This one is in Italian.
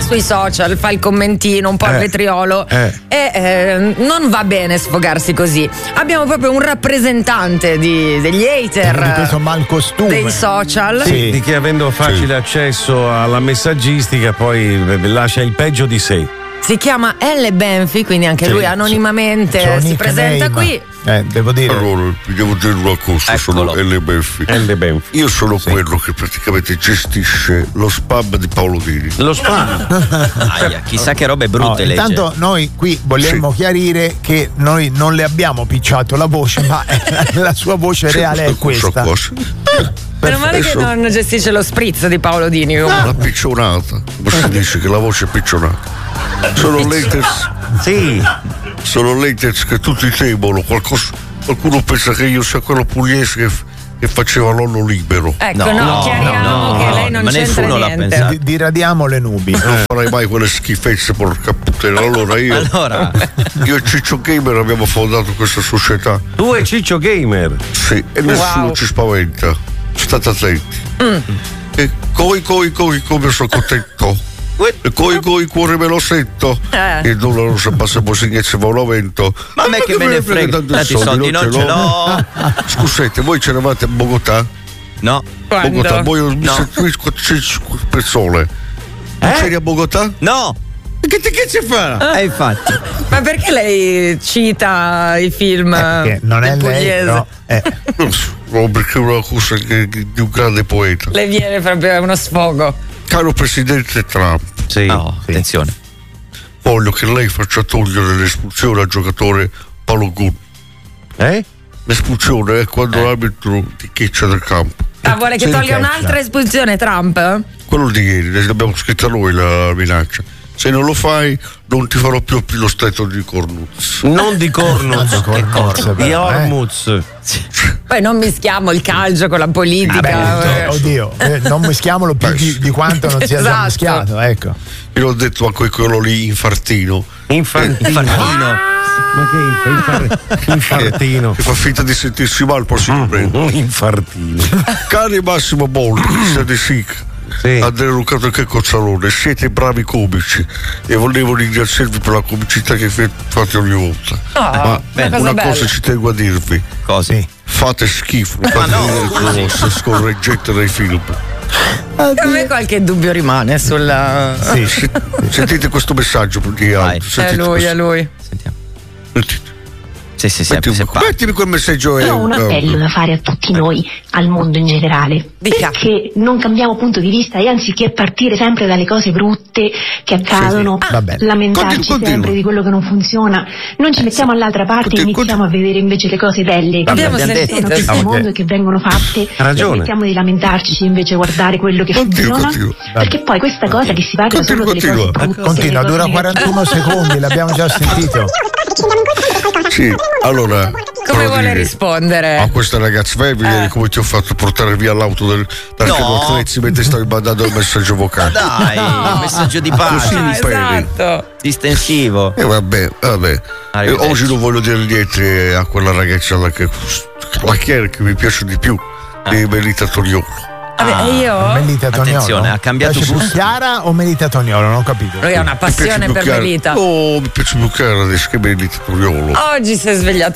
sui social, fa il commentino, un po' al vetriolo e non va bene sfogarsi così. Abbiamo proprio un rappresentante degli hater di questo malcostume dei social, di chi avendo facile accesso alla messaggistica poi lascia il peggio di sé. si chiama L. Benfi, quindi anche lui anonimamente si presenta qui. Devo dire. Allora, vi devo dire una cosa, sono L. Benfi. Io sono quello che praticamente gestisce lo spam di Paolo Dini. Lo spam? Aia, chissà che robe brutte legge. Intanto noi qui vogliamo chiarire che noi non le abbiamo picciato la voce, ma la sua voce reale è questa. Meno male che non gestisce lo spritz di Paolo Dini. La piccionata, ma si dice che la voce è piccionata. Sono laters. Sì. Sono laters che tutti temono. Qualcuno pensa che io sia quello pugliese che faceva l'olio libero. Ecco, chiariamo che lei non ma c'entra nessuno l'ha niente. pensato. Diradiamo le nubi. Non farai mai quelle schifezze, porca puttana. Allora io e Ciccio Gamer abbiamo fondato questa società. Tu e Ciccio Gamer? Sì, e nessuno ci spaventa. State attenti. E coi come sono contento. E coi cuore me lo sento. Il dollaro se passa poi si va un aumento. Ma a me che me ne frega, tanti soldi non ce l'ho. Scusate, voi c'eravate a Bogotà? No. Bogotà, voi mi sentite persone. Non c'eri a Bogotà? No. Che ci fa? Infatti. Ma perché lei cita i film non è del pugliese? lei, No, perché è una cosa di un grande poeta. Le viene proprio uno sfogo. Caro Presidente Trump, attenzione. voglio che lei faccia togliere l'espulsione al giocatore Paolo Gun. L'espulsione è quando l'arbitro ti chiccia dal campo. Vuole che toglia un'altra espulsione Trump? Quello di ieri, l'abbiamo scritta noi la minaccia. Se non lo fai, non ti farò più lo stretto di Cornuz. Non di Cornuz, di Hormuz. Poi non mischiamo il calcio con la politica. Oddio, non mischiamolo più di quanto non sia già mischiato, ecco. Io l'ho detto anche quello lì infartino. Infartino. Ma che infartino? Che fa finta di sentirsi male, poi si riprende. Infartino. Cari Massimo Boldi, Cristian De Sica, Andrea Lucato e Cozzalone, siete bravi comici e volevo ringraziarvi per la comicità che fate ogni volta. Ma una cosa ci tengo a dirvi. Cosa? Fate schifo, fate vedere cose scorreggette dai film. A me qualche dubbio rimane sulla. Sentite questo messaggio di audio. È lui. Sentiamo. Sentite. Sì, mettimi quel messaggio. Io ho un appello da fare a tutti noi, al mondo in generale. Perché non cambiamo punto di vista e anziché partire sempre dalle cose brutte che accadono, lamentarci sempre di quello che non funziona, non ci mettiamo all'altra parte e iniziamo a vedere invece le cose belle che sono in questo mondo e che vengono fatte. Smettiamo di lamentarci e invece guardare quello che funziona. Perché poi questa cosa che si parla solo delle cose brutte. Continua, dura 41 secondi, l'abbiamo già sentito. Sì, allora. Come vuole rispondere? A questa ragazza, vai a vedere come ti ho fatto portare via l'auto dal attrezzi mentre stavi mandando il messaggio vocale. Dai, un messaggio di pace. Esatto. Distensivo. Vabbè. Oggi non voglio dire niente a quella ragazza la che mi piace di più, di Melita Toniolo. Io? Melita Toniolo. Attenzione, ha cambiato più Chiara o Melita Toniolo? Non ho capito. Lui ha una passione per Melita. Oh, mi piace più Chiara adesso che Melita Toniolo. Oggi si è svegliato